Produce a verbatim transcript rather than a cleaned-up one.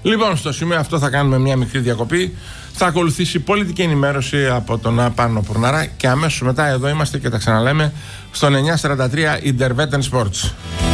Λοιπόν, στο σημείο αυτό θα κάνουμε μια μικρή διακοπή. Θα ακολουθήσει πολιτική ενημέρωση από τον Πάνο Πουρναρά και αμέσως μετά εδώ είμαστε και τα ξαναλέμε στον εννιακόσια σαράντα τρία Intervetten Sports.